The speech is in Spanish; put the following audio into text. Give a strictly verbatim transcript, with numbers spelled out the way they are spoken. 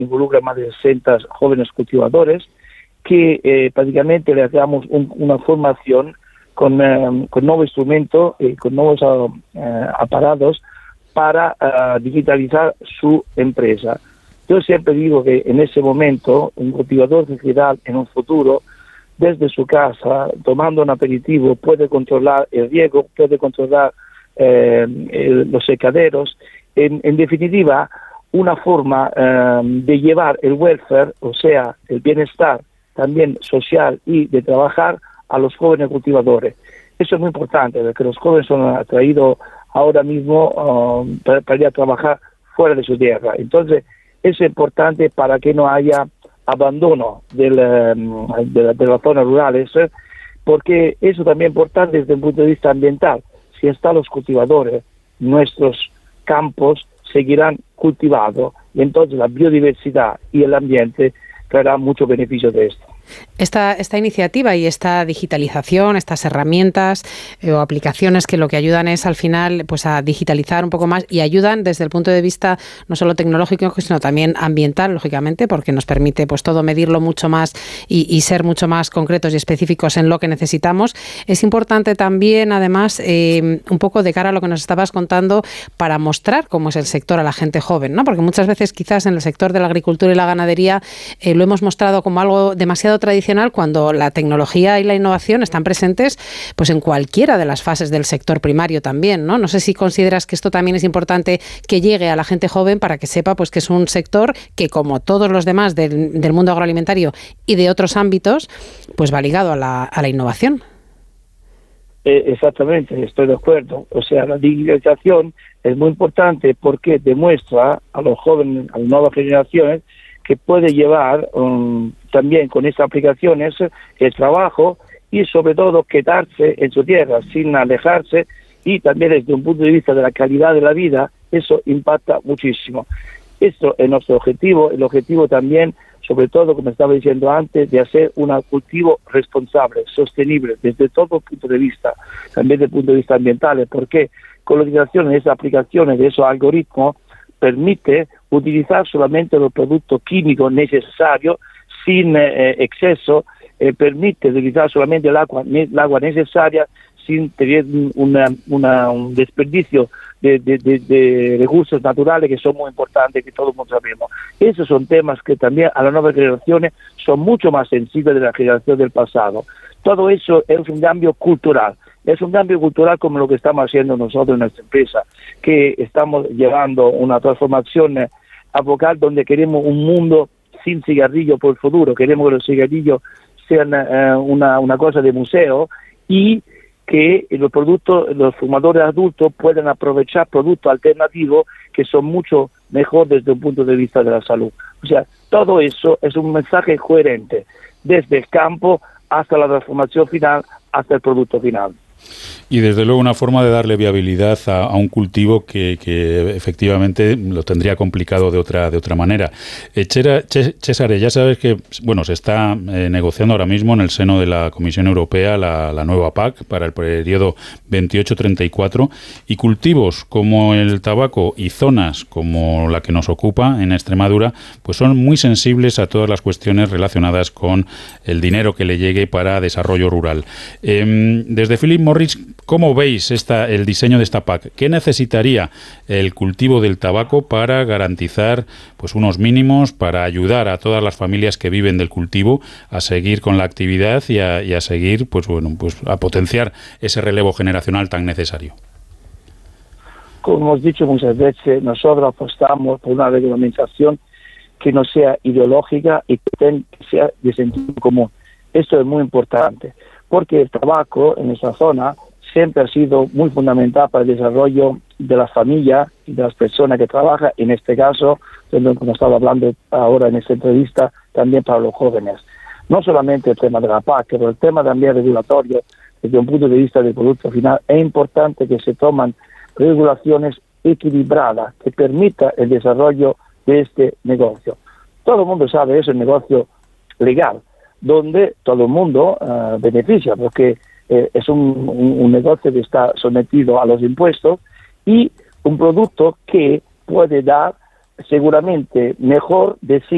involucra más de sesenta jóvenes cultivadores, que eh, prácticamente les damos un, una formación con, eh, con nuevos instrumentos y con nuevos uh, aparatos para uh, digitalizar su empresa. Yo siempre digo que en ese momento un cultivador vegetal en un futuro, desde su casa, tomando un aperitivo, puede controlar el riego, puede controlar eh, el, los secaderos. En, en definitiva, una forma eh, de llevar el welfare, o sea, el bienestar también social y de trabajar a los jóvenes cultivadores. Eso es muy importante, porque los jóvenes son atraídos ahora mismo um, para, para ir a trabajar fuera de su tierra. Entonces, es importante para que no haya abandono del, de, la, de las zonas rurales, ¿eh? Porque eso también es importante desde el punto de vista ambiental. Si están los cultivadores, nuestros campos seguirán cultivados y entonces la biodiversidad y el ambiente traerán mucho beneficio de esto. Esta, esta iniciativa y esta digitalización, estas herramientas eh, o aplicaciones que lo que ayudan es al final pues a digitalizar un poco más y ayudan desde el punto de vista no solo tecnológico sino también ambiental, lógicamente, porque nos permite pues todo medirlo mucho más y, y ser mucho más concretos y específicos en lo que necesitamos. Es importante también, además, eh, un poco de cara a lo que nos estabas contando para mostrar cómo es el sector a la gente joven, ¿no? Porque muchas veces quizás en el sector de la agricultura y la ganadería eh, lo hemos mostrado como algo demasiado tradicional cuando la tecnología y la innovación están presentes pues en cualquiera de las fases del sector primario también, ¿no? No sé si consideras que esto también es importante que llegue a la gente joven para que sepa pues que es un sector que, como todos los demás del, del mundo agroalimentario y de otros ámbitos, pues va ligado a la, a la innovación. Eh, exactamente, estoy de acuerdo. O sea, la digitalización es muy importante porque demuestra a los jóvenes, a las nuevas generaciones, que puede llevar um, también con estas aplicaciones el trabajo y sobre todo quedarse en su tierra sin alejarse, y también desde un punto de vista de la calidad de la vida eso impacta muchísimo. Esto es nuestro objetivo, el objetivo también, sobre todo, como estaba diciendo antes, de hacer un cultivo responsable, sostenible, desde todo punto de vista, también desde el punto de vista ambiental, porque con la utilización de esas aplicaciones, de esos algoritmos, permite utilizar solamente los productos químicos necesarios sin eh, exceso, eh, permite utilizar solamente el agua, el agua necesaria sin tener una, una, un desperdicio de, de, de, de recursos naturales que son muy importantes, que todos sabemos. Esos son temas que también a las nuevas generaciones son mucho más sensibles de la generación del pasado. Todo eso es un cambio cultural. Es un cambio cultural como lo que estamos haciendo nosotros en nuestra empresa, que estamos llevando una transformación a vocal donde queremos un mundo sin cigarrillo por el futuro. Queremos que los cigarrillos sean eh, una, una cosa de museo y que los productos, los fumadores adultos puedan aprovechar productos alternativos que son mucho mejor desde un punto de vista de la salud. O sea, todo eso es un mensaje coherente desde el campo hasta la transformación final, hasta el producto final. Y desde luego una forma de darle viabilidad a, a un cultivo que, que efectivamente lo tendría complicado de otra de otra manera. Eh, Chera, Ch- Cesare, ya sabes que bueno se está eh, negociando ahora mismo en el seno de la Comisión Europea la, la nueva P A C para el periodo veintiocho treinta y cuatro, y cultivos como el tabaco y zonas como la que nos ocupa en Extremadura pues son muy sensibles a todas las cuestiones relacionadas con el dinero que le llegue para desarrollo rural. Eh, desde Philip Morris, ¿cómo veis esta, el diseño de esta P A C? ¿Qué necesitaría el cultivo del tabaco para garantizar pues unos mínimos, para ayudar a todas las familias que viven del cultivo a seguir con la actividad y a, y a seguir, pues bueno, pues a potenciar ese relevo generacional tan necesario? Como hemos dicho muchas veces, nosotros apostamos por una regulamentación que no sea ideológica y que sea de sentido común. Esto es muy importante, porque el tabaco en esa zona siempre ha sido muy fundamental para el desarrollo de las familias y de las personas que trabajan, en este caso, como estaba hablando ahora en esta entrevista, también para los jóvenes. No solamente el tema de la P A C, pero el tema también regulatorio, desde un punto de vista del producto final, es importante que se tomen regulaciones equilibradas que permitan el desarrollo de este negocio. Todo el mundo sabe, es un negocio legal, donde todo el mundo uh, beneficia, porque eh, es un, un, un negocio que está sometido a los impuestos y un producto que puede dar seguramente mejor de sí